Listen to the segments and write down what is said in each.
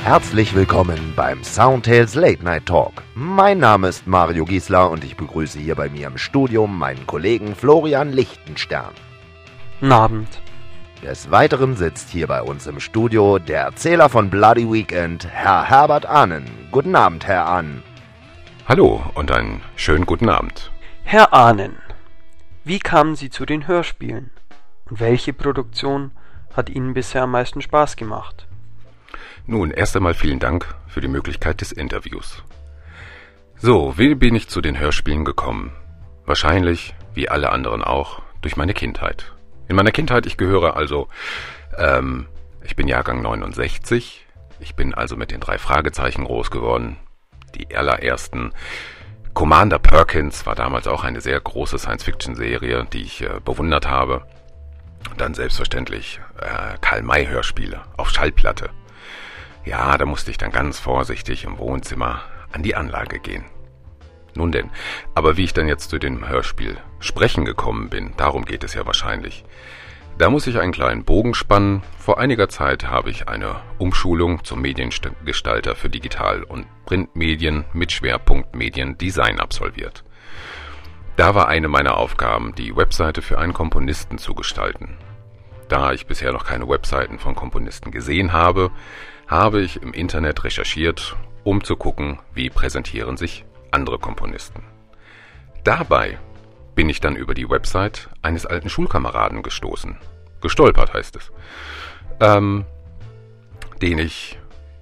Herzlich willkommen beim Soundtales Late Night Talk. Mein Name ist Mario Giesler und ich begrüße hier bei mir im Studio meinen Kollegen Florian Lichtenstern. Guten Abend. Des Weiteren sitzt hier bei uns im Studio der Erzähler von Bloody Weekend, Herr Herbert Ahnen. Guten Abend, Herr Ahnen. Hallo und einen schönen guten Abend. Herr Ahnen, wie kamen Sie zu den Hörspielen? Und welche Produktion hat Ihnen bisher am meisten Spaß gemacht? Nun, erst einmal vielen Dank für die Möglichkeit des Interviews. So, wie bin ich zu den Hörspielen gekommen? Wahrscheinlich, wie alle anderen auch, durch meine Kindheit. In meiner Kindheit, ich gehöre also, ich bin Jahrgang 69, ich bin also mit den 3 Fragezeichen groß geworden. Die allerersten, Commander Perkins war damals auch eine sehr große Science-Fiction-Serie, die ich bewundert habe. Und dann selbstverständlich Karl-May-Hörspiele auf Schallplatte. Ja, da musste ich dann ganz vorsichtig im Wohnzimmer an die Anlage gehen. Nun denn, aber wie ich dann jetzt zu dem Hörspiel Sprechen gekommen bin, darum geht es ja wahrscheinlich. Da muss ich einen kleinen Bogen spannen. Vor einiger Zeit habe ich eine Umschulung zum Mediengestalter für Digital- und Printmedien mit Schwerpunkt Mediendesign absolviert. Da war eine meiner Aufgaben, die Webseite für einen Komponisten zu gestalten. Da ich bisher noch keine Webseiten von Komponisten gesehen habe, habe ich im Internet recherchiert, um zu gucken, wie präsentieren sich andere Komponisten. Dabei bin ich dann über die Website eines alten Schulkameraden gestoßen. Gestolpert heißt es. Den ich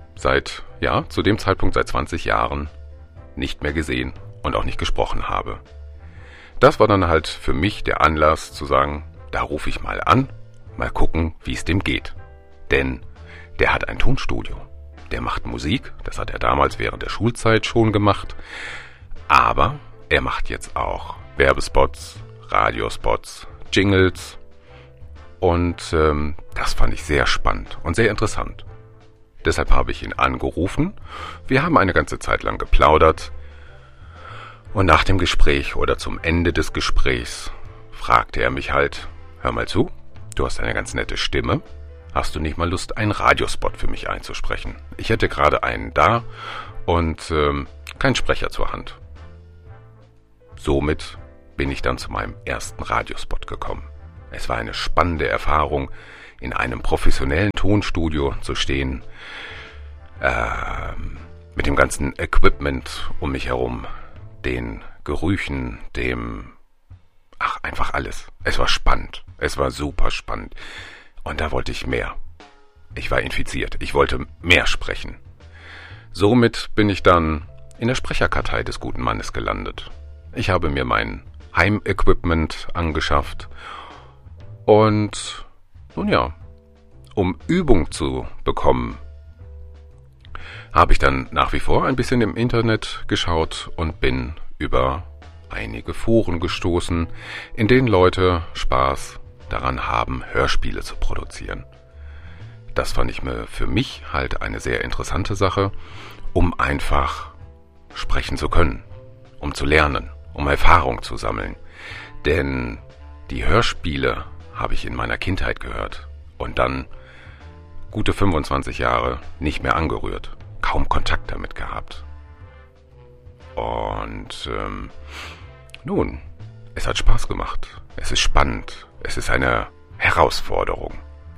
zu dem Zeitpunkt seit 20 Jahren nicht mehr gesehen und auch nicht gesprochen habe. Das war dann halt für mich der Anlass zu sagen, da rufe ich mal an, mal gucken, wie es dem geht. Denn der hat ein Tonstudio. Der macht Musik, das hat er damals während der Schulzeit schon gemacht. Aber er macht jetzt auch Werbespots, Radiospots, Jingles. Und das fand ich sehr spannend und sehr interessant. Deshalb habe ich ihn angerufen. Wir haben eine ganze Zeit lang geplaudert. Und nach dem Gespräch oder zum Ende des Gesprächs fragte er mich halt, hör mal zu, du hast eine ganz nette Stimme. Hast du nicht mal Lust, einen Radiospot für mich einzusprechen? Ich hätte gerade einen da und keinen Sprecher zur Hand. Somit bin ich dann zu meinem ersten Radiospot gekommen. Es war eine spannende Erfahrung, in einem professionellen Tonstudio zu stehen, mit dem ganzen Equipment um mich herum, den Gerüchen, einfach alles. Es war spannend. Es war super spannend. Und da wollte ich mehr. Ich war infiziert. Ich wollte mehr sprechen. Somit bin ich dann in der Sprecherkartei des guten Mannes gelandet. Ich habe mir mein Heimequipment angeschafft. Und nun ja, um Übung zu bekommen, habe ich dann nach wie vor ein bisschen im Internet geschaut und bin über einige Foren gestoßen, in denen Leute Spaß daran haben, Hörspiele zu produzieren. Das fand ich mir für mich halt eine sehr interessante Sache, um einfach sprechen zu können, um zu lernen, um Erfahrung zu sammeln. Denn die Hörspiele habe ich in meiner Kindheit gehört und dann gute 25 Jahre nicht mehr angerührt, kaum Kontakt damit gehabt. Und nun, es hat Spaß gemacht, es ist spannend. Es ist eine Herausforderung.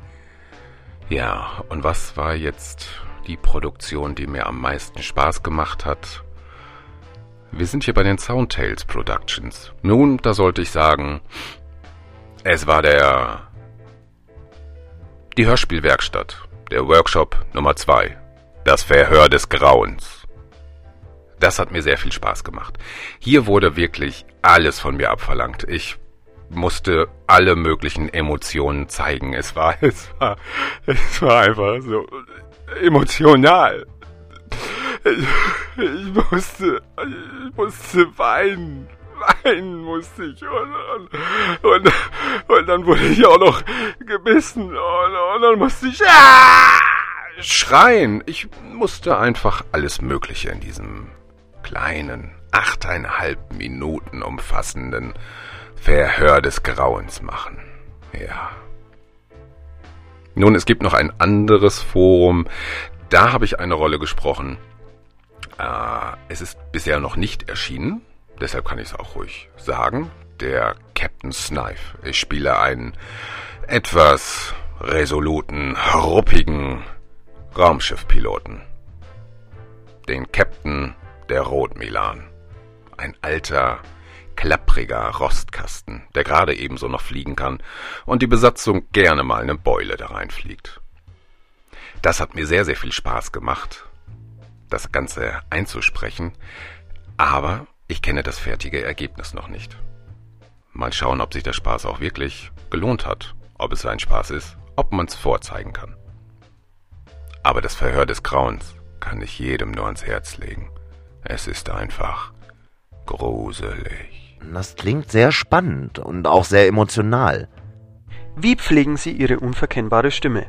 Ja, und was war jetzt die Produktion, die mir am meisten Spaß gemacht hat? Wir sind hier bei den Soundtales Productions. Nun, da sollte ich sagen, es war die Hörspielwerkstatt, der Workshop Nummer 2, das Verhör des Grauens. Das hat mir sehr viel Spaß gemacht. Hier wurde wirklich alles von mir abverlangt. Ich musste alle möglichen Emotionen zeigen. Es war einfach so emotional. Ich musste weinen. Weinen musste ich. Und dann wurde ich auch noch gebissen. Und dann musste ich schreien. Ich musste einfach alles Mögliche in diesem kleinen, 8,5 Minuten umfassenden Verhör des Grauens machen. Ja. Nun, es gibt noch ein anderes Forum, Da habe ich eine Rolle gesprochen. Es ist bisher noch nicht erschienen, deshalb kann ich es auch ruhig sagen. Der Captain Snife. Ich spiele einen etwas resoluten, ruppigen Raumschiffpiloten. Den Captain der Rotmilan. Ein alter, klappriger Rostkasten, der gerade ebenso noch fliegen kann und die Besatzung gerne mal eine Beule da reinfliegt. Das hat mir sehr, sehr viel Spaß gemacht, das Ganze einzusprechen, aber ich kenne das fertige Ergebnis noch nicht. Mal schauen, ob sich der Spaß auch wirklich gelohnt hat, ob es ein Spaß ist, ob man es vorzeigen kann. Aber das Verhör des Grauens kann ich jedem nur ans Herz legen. Es ist einfach gruselig. Das klingt sehr spannend und auch sehr emotional. Wie pflegen Sie Ihre unverkennbare Stimme?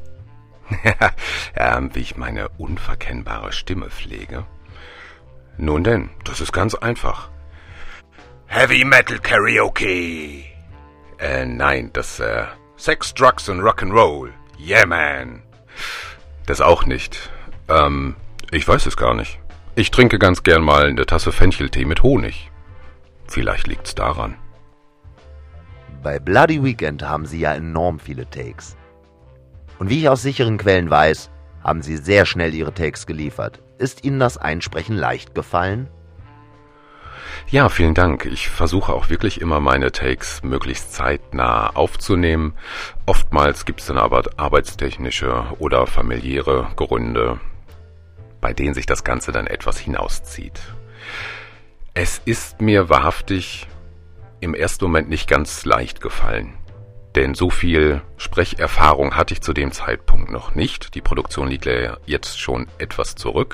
Wie ich meine unverkennbare Stimme pflege? Nun denn, das ist ganz einfach. Heavy Metal Karaoke. Nein, das Sex, Drugs und Rock'n'Roll. Yeah, man. Das auch nicht. Ich weiß es gar nicht. Ich trinke ganz gern mal eine Tasse Fencheltee mit Honig. Vielleicht liegt's daran. Bei Bloody Weekend haben Sie ja enorm viele Takes. Und wie ich aus sicheren Quellen weiß, haben Sie sehr schnell Ihre Takes geliefert. Ist Ihnen das Einsprechen leicht gefallen? Ja, vielen Dank. Ich versuche auch wirklich immer meine Takes möglichst zeitnah aufzunehmen. Oftmals gibt es dann aber arbeitstechnische oder familiäre Gründe, bei denen sich das Ganze dann etwas hinauszieht. Es ist mir wahrhaftig im ersten Moment nicht ganz leicht gefallen, denn so viel Sprecherfahrung hatte ich zu dem Zeitpunkt noch nicht. Die Produktion liegt ja jetzt schon etwas zurück.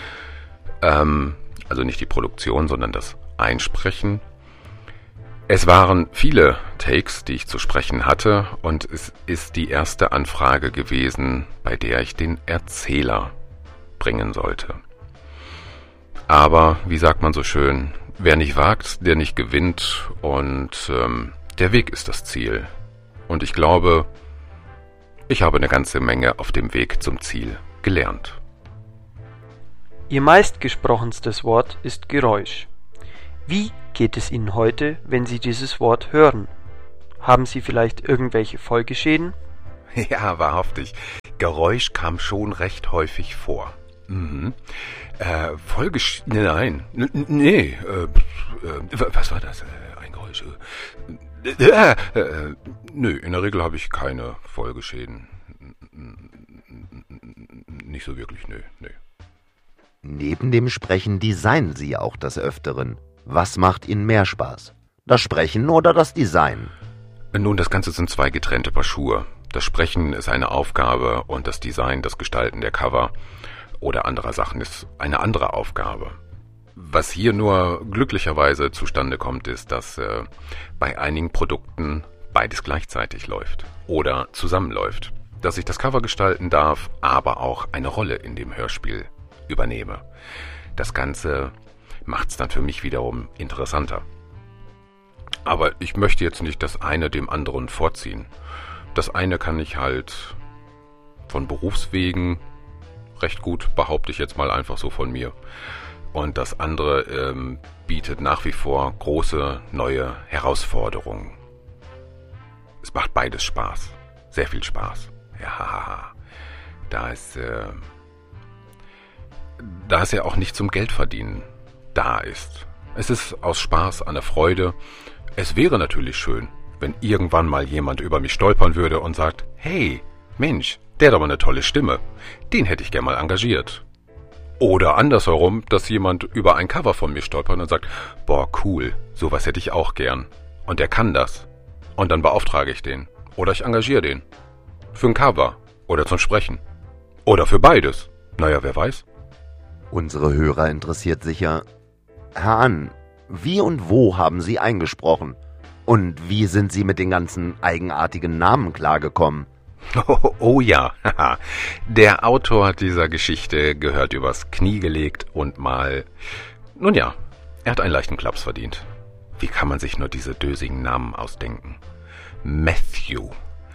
Also nicht die Produktion, sondern das Einsprechen. Es waren viele Takes, die ich zu sprechen hatte, und es ist die erste Anfrage gewesen, bei der ich den Erzähler bringen sollte. Aber, wie sagt man so schön, wer nicht wagt, der nicht gewinnt, und der Weg ist das Ziel. Und ich glaube, ich habe eine ganze Menge auf dem Weg zum Ziel gelernt. Ihr meistgesprochenstes Wort ist Geräusch. Wie geht es Ihnen heute, wenn Sie dieses Wort hören? Haben Sie vielleicht irgendwelche Folgeschäden? Ja, wahrhaftig. Geräusch kam schon recht häufig vor. Mhm. Nein. Nee. Was war das? Ein Geräusch? Nö, in der Regel habe ich keine Folgeschäden. Nicht so wirklich, nö. Neben dem Sprechen designen Sie auch des Öfteren. Was macht Ihnen mehr Spaß? Das Sprechen oder das Design? Nun, das Ganze sind zwei getrennte Paar Schuhe. Das Sprechen ist eine Aufgabe und das Design, das Gestalten der Cover oder anderer Sachen ist eine andere Aufgabe. Was hier nur glücklicherweise zustande kommt, ist, dass bei einigen Produkten beides gleichzeitig läuft oder zusammenläuft. Dass ich das Cover gestalten darf, aber auch eine Rolle in dem Hörspiel übernehme. Das Ganze macht es dann für mich wiederum interessanter. Aber ich möchte jetzt nicht das eine dem anderen vorziehen. Das eine kann ich halt von Berufswegen recht gut, behaupte ich jetzt mal einfach so von mir. Und das andere bietet nach wie vor große neue Herausforderungen. Es macht beides Spaß. Sehr viel Spaß. Ja, da ist ja auch nicht zum Geldverdienen da ist. Es ist aus Spaß an der Freude. Es wäre natürlich schön, wenn irgendwann mal jemand über mich stolpern würde und sagt, hey, Mensch, der hat aber eine tolle Stimme. Den hätte ich gern mal engagiert. Oder andersherum, dass jemand über ein Cover von mir stolpert und sagt, boah, cool, sowas hätte ich auch gern. Und der kann das. Und dann beauftrage ich den. Oder ich engagiere den. Für ein Cover. Oder zum Sprechen. Oder für beides. Naja, wer weiß. Unsere Hörer interessiert sicher, Herr An, wie und wo haben Sie eingesprochen? Und wie sind Sie mit den ganzen eigenartigen Namen klargekommen? Oh ja, der Autor dieser Geschichte gehört übers Knie gelegt und mal... Nun ja, er hat einen leichten Klaps verdient. Wie kann man sich nur diese dösigen Namen ausdenken? Matthew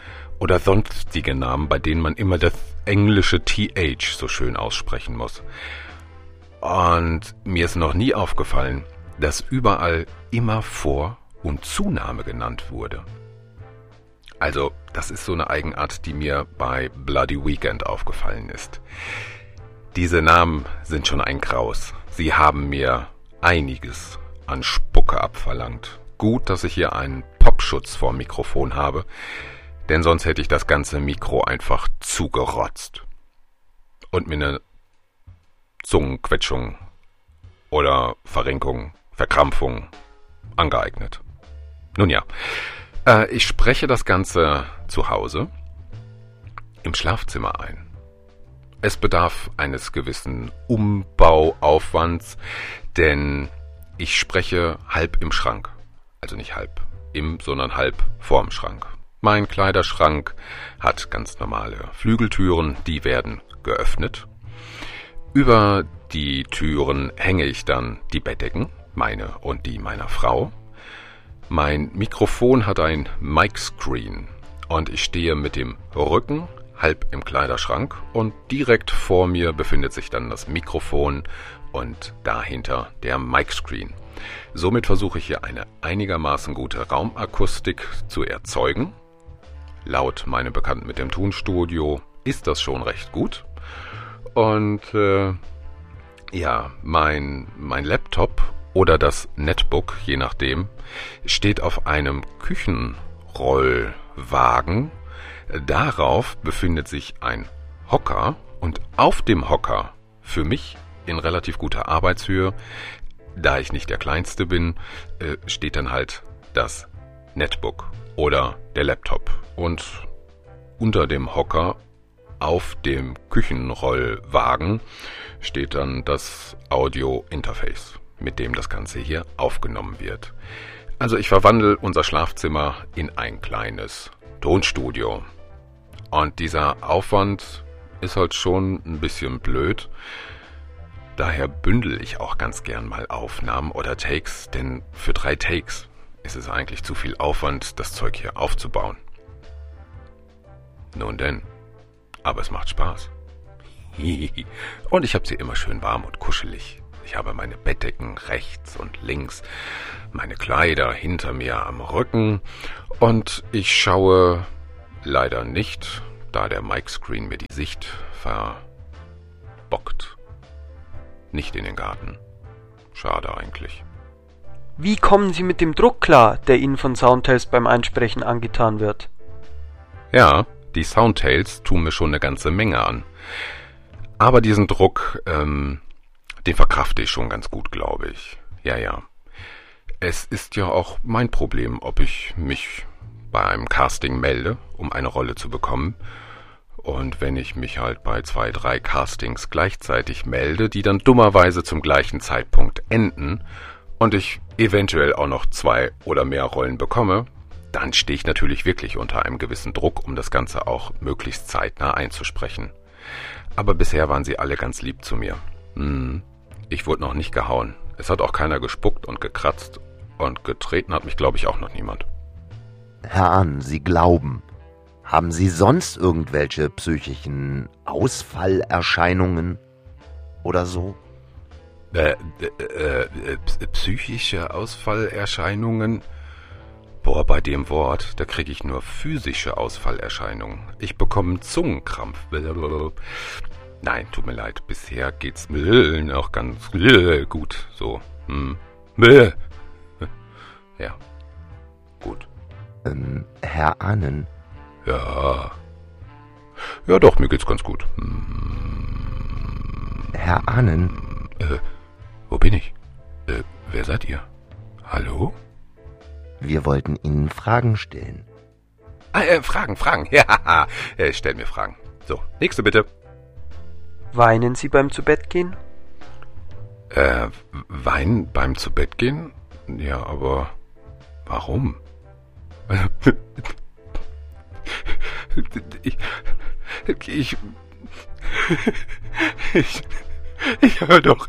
oder sonstige Namen, bei denen man immer das englische TH so schön aussprechen muss. Und mir ist noch nie aufgefallen, dass überall immer Vor- und Zunahme genannt wurde. Also, das ist so eine Eigenart, die mir bei Bloody Weekend aufgefallen ist. Diese Namen sind schon ein Graus. Sie haben mir einiges an Spucke abverlangt. Gut, dass ich hier einen Popschutz vorm Mikrofon habe, denn sonst hätte ich das ganze Mikro einfach zugerotzt und mir eine Zungenquetschung oder Verrenkung, Verkrampfung angeeignet. Nun ja, ich spreche das Ganze zu Hause im Schlafzimmer ein. Es bedarf eines gewissen Umbauaufwands, denn ich spreche halb im Schrank. Also nicht halb im, sondern halb vorm Schrank. Mein Kleiderschrank hat ganz normale Flügeltüren, die werden geöffnet. Über die Türen hänge ich dann die Bettdecken, meine und die meiner Frau. Mein Mikrofon hat ein Mic-Screen und ich stehe mit dem Rücken halb im Kleiderschrank und direkt vor mir befindet sich dann das Mikrofon und dahinter der Mic-Screen. Somit versuche ich hier eine einigermaßen gute Raumakustik zu erzeugen. Laut meinem Bekannten mit dem Tonstudio ist das schon recht gut. Und mein Laptop oder das Netbook, je nachdem, steht auf einem Küchenrollwagen. Darauf befindet sich ein Hocker und auf dem Hocker, für mich in relativ guter Arbeitshöhe, da ich nicht der Kleinste bin, steht dann halt das Netbook oder der Laptop. Und unter dem Hocker auf dem Küchenrollwagen steht dann das Audio-Interface, mit dem das Ganze hier aufgenommen wird. Also ich verwandle unser Schlafzimmer in ein kleines Tonstudio. Und dieser Aufwand ist halt schon ein bisschen blöd. Daher bündel ich auch ganz gern mal Aufnahmen oder Takes, denn für 3 Takes ist es eigentlich zu viel Aufwand, das Zeug hier aufzubauen. Nun denn, aber es macht Spaß. Und ich habe sie immer schön warm und kuschelig. Ich habe meine Bettdecken rechts und links, meine Kleider hinter mir am Rücken und ich schaue leider nicht, da der Mic-Screen mir die Sicht verbockt. Nicht in den Garten. Schade eigentlich. Wie kommen Sie mit dem Druck klar, der Ihnen von Soundtales beim Einsprechen angetan wird? Ja, die Soundtales tun mir schon eine ganze Menge an. Aber diesen Druck, den verkrafte ich schon ganz gut, glaube ich. Ja. Es ist ja auch mein Problem, ob ich mich bei einem Casting melde, um eine Rolle zu bekommen. Und wenn ich mich halt bei 2, 3 Castings gleichzeitig melde, die dann dummerweise zum gleichen Zeitpunkt enden und ich eventuell auch noch 2 oder mehr Rollen bekomme, dann stehe ich natürlich wirklich unter einem gewissen Druck, um das Ganze auch möglichst zeitnah einzusprechen. Aber bisher waren sie alle ganz lieb zu mir. Ich wurde noch nicht gehauen. Es hat auch keiner gespuckt und gekratzt und getreten hat mich, glaube ich, auch noch niemand. Herr Ahn, Sie glauben. Haben Sie sonst irgendwelche psychischen Ausfallerscheinungen oder so? Psychische Ausfallerscheinungen? Boah, bei dem Wort, da kriege ich nur physische Ausfallerscheinungen. Ich bekomme einen Zungenkrampf. Nein, tut mir leid, bisher geht's mir auch ganz gut. So. Ja, gut. Herr Ahnen. Ja. Ja doch, mir geht's ganz gut. Herr Ahnen. Wo bin ich? Wer seid ihr? Hallo? Wir wollten Ihnen Fragen stellen. Fragen. Ja, stellt mir Fragen. So, nächste bitte. Weinen Sie beim Zubettgehen? Weinen beim Zubettgehen? Ja, aber warum? Ich höre doch.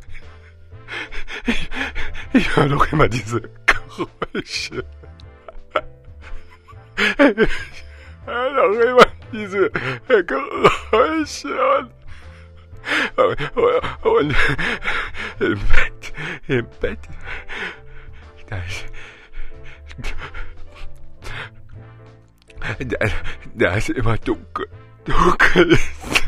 Ich höre doch immer diese Geräusche. Doch immer diese Geräusche und im Bett, da ist immer dunkel ist.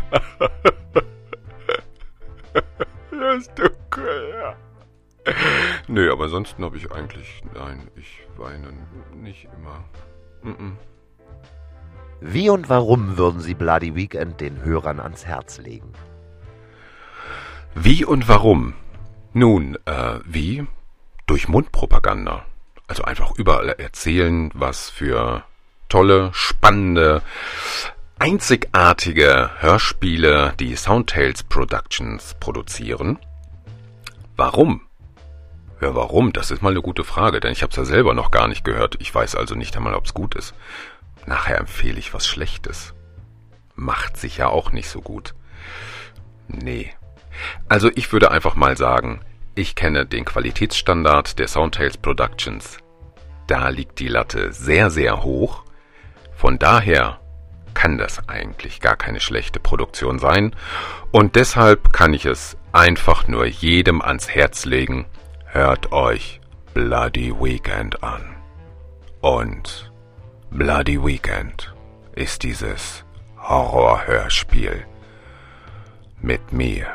Das ist dunkel, ja. Nö, aber ansonsten habe ich eigentlich, nein, ich weine nicht immer. Wie und warum würden Sie Bloody Weekend den Hörern ans Herz legen? Wie und warum? Nun, wie? Durch Mundpropaganda. Also einfach überall erzählen, was für tolle, spannende, einzigartige Hörspiele die Soundtales Productions produzieren. Warum? Ja, warum? Das ist mal eine gute Frage, denn ich habe es ja selber noch gar nicht gehört. Ich weiß also nicht einmal, ob es gut ist. Nachher empfehle ich was Schlechtes. Macht sich ja auch nicht so gut. Nee. Also ich würde einfach mal sagen, ich kenne den Qualitätsstandard der Soundtales Productions. Da liegt die Latte sehr, sehr hoch. Von daher kann das eigentlich gar keine schlechte Produktion sein. Und deshalb kann ich es einfach nur jedem ans Herz legen. Hört euch Bloody Weekend an. Und Bloody Weekend ist dieses Horrorhörspiel mit mir.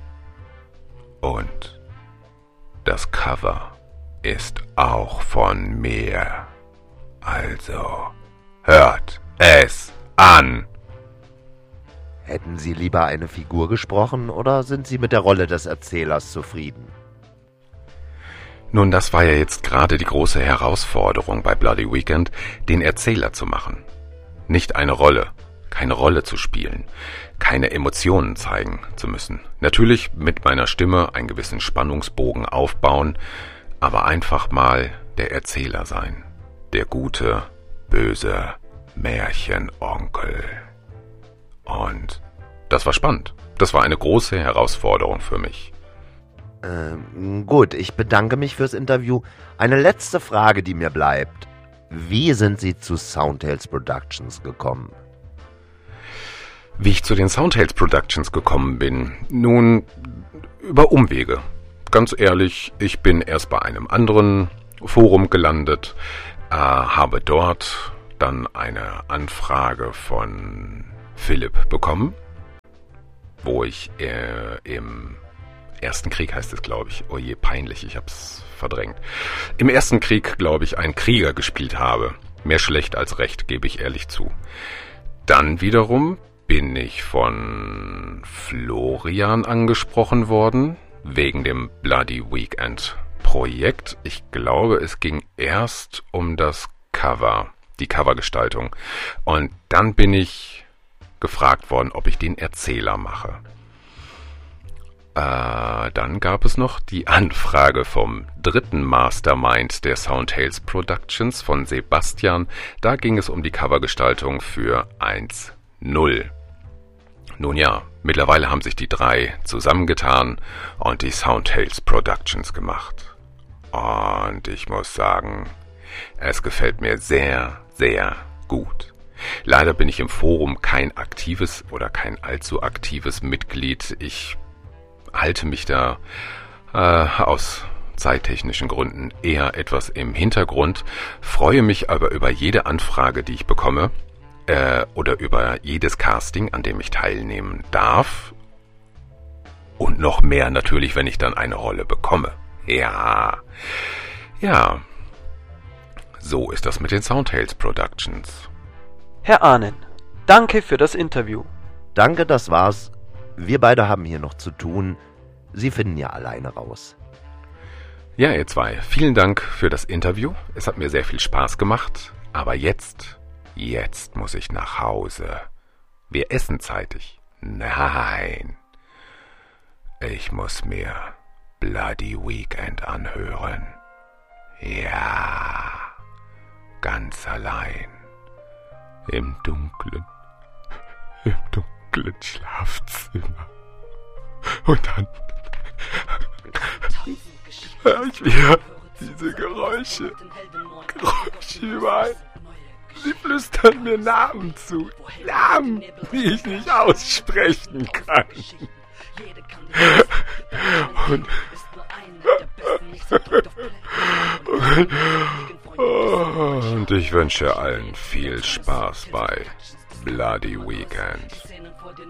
Und das Cover ist auch von mir. Also hört es an. Hätten Sie lieber eine Figur gesprochen oder sind Sie mit der Rolle des Erzählers zufrieden? Nun, das war ja jetzt gerade die große Herausforderung bei Bloody Weekend, den Erzähler zu machen. Nicht eine Rolle, keine Rolle zu spielen, keine Emotionen zeigen zu müssen. Natürlich mit meiner Stimme einen gewissen Spannungsbogen aufbauen, aber einfach mal der Erzähler sein. Der gute, böse Märchenonkel. Und das war spannend. Das war eine große Herausforderung für mich. Gut, ich bedanke mich fürs Interview. Eine letzte Frage, die mir bleibt. Wie sind Sie zu Soundtales Productions gekommen? Wie ich zu den Soundtales Productions gekommen bin? Nun, über Umwege. Ganz ehrlich, ich bin erst bei einem anderen Forum gelandet, habe dort dann eine Anfrage von Philipp bekommen, wo ich im Ersten Krieg heißt es, glaube ich. Oh je, peinlich, ich hab's verdrängt. Im Ersten Krieg, glaube ich, einen Krieger gespielt habe. Mehr schlecht als recht, gebe ich ehrlich zu. Dann wiederum bin ich von Florian angesprochen worden, wegen dem Bloody Weekend Projekt. Ich glaube, es ging erst um das Cover, die Covergestaltung. Und dann bin ich gefragt worden, ob ich den Erzähler mache. Dann gab es noch die Anfrage vom dritten Mastermind der Soundtales Productions von Sebastian. Da ging es um die Covergestaltung für 1.0. Nun ja, mittlerweile haben sich die drei zusammengetan und die Soundtales Productions gemacht. Und ich muss sagen, es gefällt mir sehr, sehr gut. Leider bin ich im Forum kein aktives oder kein allzu aktives Mitglied. Ich halte mich da aus zeittechnischen Gründen eher etwas im Hintergrund, freue mich aber über jede Anfrage, die ich bekomme, oder über jedes Casting, an dem ich teilnehmen darf. Und noch mehr natürlich, wenn ich dann eine Rolle bekomme. Ja, so ist das mit den Soundtales Productions. Herr Ahnen, danke für das Interview. Danke, das war's. Wir beide haben hier noch zu tun. Sie finden ja alleine raus. Ja, ihr zwei, vielen Dank für das Interview. Es hat mir sehr viel Spaß gemacht. Aber jetzt muss ich nach Hause. Wir essen zeitig. Nein. Ich muss mir Bloody Weekend anhören. Ja, ganz allein. Im dunklen Schlafzimmer. Und dann höre ich wieder diese Geräusche überall. Sie flüstern mir Namen zu. Namen, die ich nicht aussprechen kann. Und ich wünsche allen viel Spaß bei Bloody Weekend.